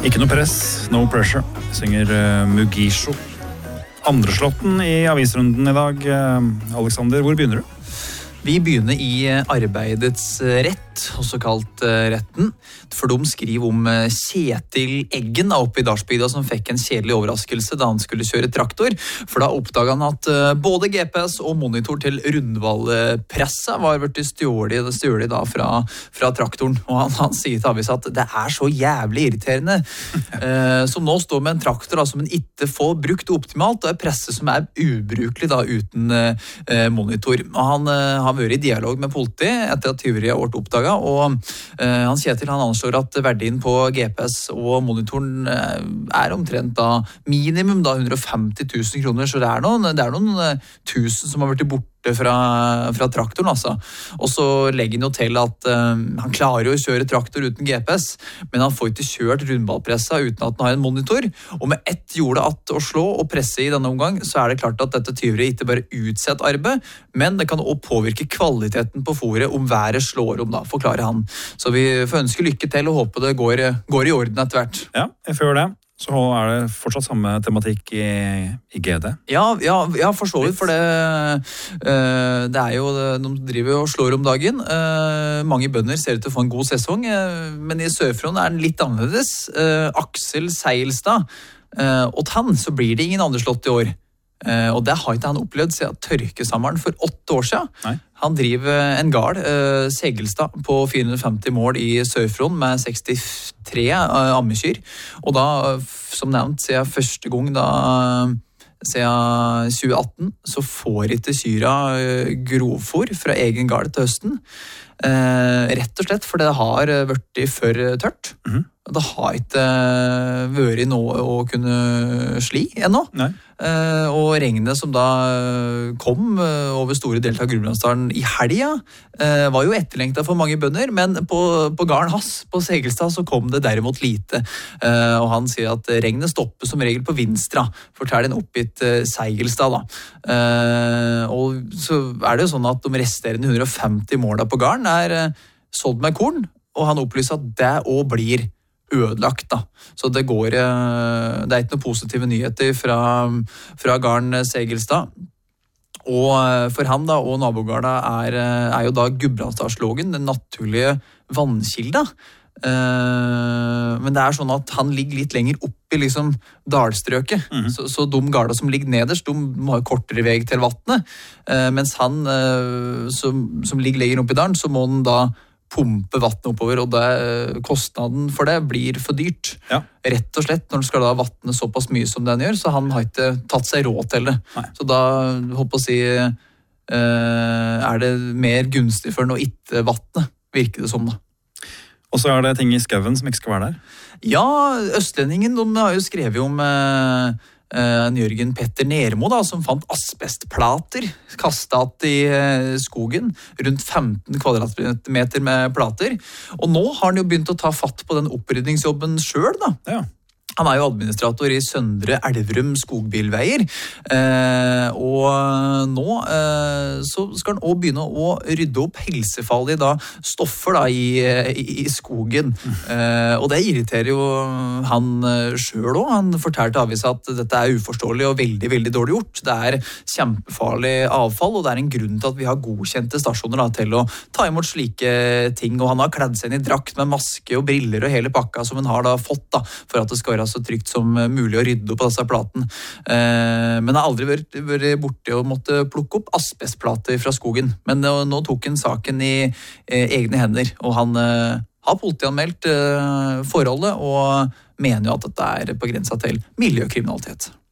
Ikke noe press, no pressure, synger Mugisho. Andre slåtten i avisrunden i dag. Alexander, hvor begynner du? Vi begynner i arbeidets rett, også kalt retten, for de skriver om Kjetil Eggen oppe i Dalsbygda som fikk en kjedelig overraskelse da han skulle kjøre traktor, for da oppdaget han at både GPS og monitor til rundvallpresset var blitt stjålet da fra traktoren, og han sier til avisa at det er så jævlig irriterende, som nå står med en traktor da, som en ikke får brukt optimalt, og et presse som er ubrukelig da uten monitor. Og han har vært i dialog med politi etter at tyveriet har vært oppdaget, og han Kjetil han anslår at verdien på GPS og monitoren er omtrent da minimum da 150 000 kroner, så det er noen tusen som har vært borte fra traktoren altså. Og så legger han jo til at han klarer jo å kjøre traktor uten GPS, men han får ikke kjørt rundballpressa uten at han har en monitor, og med ett hjorde at å slå og presse i denne omgang, så er det klart at dette tyveriet ikke bare utsetter arbeid, men det kan også påvirke kvaliteten på fôret om været slår om da, forklarer han. Så vi får ønske lykke til og håpe det går i orden etter hvert. Ja, jeg får gjøre det. Så er det fortsatt samme tematikk i GD? Ja, for så vidt, for det er jo, de driver jo og slår om dagen. Mange bønder ser ut til å få en god sesong, men i Sør-Fron er den litt annerledes. Aksel Seilstad, og han så blir det ingen andre slått i år. Og det har ikke han opplevd siden tørkesommeren for 8 år siden. Nei. Han driver en gard, Segelstad, på 450 mål i Sør-Fron med 63 ammekyr. Og da, som nevnt, siden første gang da, siden 2018, så får ikke kyra grovfôr fra egen gard til høsten. Rett og slett, for det har vært for tørt. Det har ikke vært noe å kunne sli ennå. Nei. Og regnet som da kom over store deler av Gudbrandsdalen i helga, var jo etterlengtet for mange bønder, men på garden hans, på Segelstad, så kom det derimot lite. Og han sier at regnet stopper som regel på Vinstra, forteller en oppgitt Segelstad da. Og så er det jo sånn at de resterende 150 målene på garden er solgt med korn, og han opplyser at det også blir ødelagt da. Så det er ikke noen positive nyheter fra garden Segelstad. Og for han da, og nabogarda er jo da Gudbrandsdalslågen, den naturlige vannkilda. Men det er sånn at han ligger litt lenger opp i liksom dalstrøket. Så de garda som ligger nederst, de har kortere vei til vattnet. Mens han som ligger lenger opp i dalen, så må han da pumpe vattnet oppover, og kostnaden for det blir for dyrt. Ja. Rett og slett, når du skal da vattne såpass mye som den gjør, så han har ikke tatt seg råd til det. Nei. Så da, håper å si, er det mer gunstig for den å ikke vattne, virker det som da. Og så er det ting i skauen som ikke skal være der? Ja, Østlendingen, de har jo skrevet om Jørgen Petter Nermo da, som fant asbestplater kastet i skogen, rundt 15 kvadratmeter med plater, og nå har han jo begynt å ta fatt på den opprydningsjobben selv da. Ja. Han er jo administrator i Søndre Elverum skogbilveier, og nå så skal han også begynne å rydde opp helsefarlige da, stoffer da, i skogen. Og det irriterer jo han selv også. Han fortalte avisa at dette er uforståelig og veldig, veldig dårlig gjort. Det er kjempefarlig avfall, og det er en grunn til at vi har godkjente stasjoner da, til å ta imot slike ting. Og han har kledd seg inn i drakt med maske og briller og hele pakka som han har da fått da, for at det skal være så trygt som mulig å rydde opp på disse platen. Men det har aldri vært borte å måtte plukke opp asbestplater fra skogen. Men nå tok han saken i egne hender, og han har politianmeldt forholdet og mener jo at dette er på grensa til miljøkriminalitet.